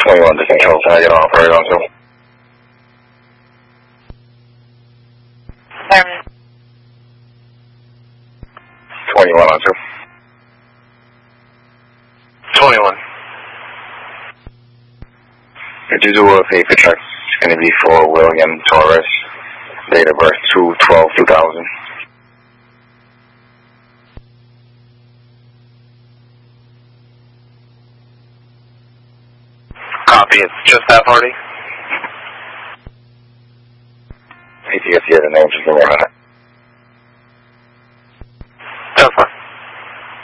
21 to control, can I get off right on 2? 21 on 2. 21. Could you do a paper check? It's going to be for William Torres, date of birth 2/12/2000. Copy, it's just that party. ATS, the name, just give me a minute.